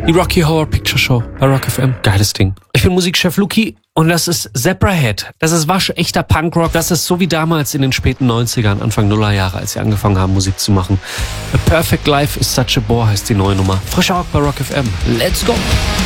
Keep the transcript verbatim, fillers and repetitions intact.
Die Rocky Horror Picture Show bei Rock F M. Geiles Ding. Ich bin Musikchef Luki und das ist Zebrahead. Das ist waschechter Punkrock. Das ist so wie damals in den späten neunzigern, Anfang Nullerjahre, als sie angefangen haben, Musik zu machen. A Perfect Life is Such a Bore heißt die neue Nummer. Frischer Rock bei Rock F M. Let's go!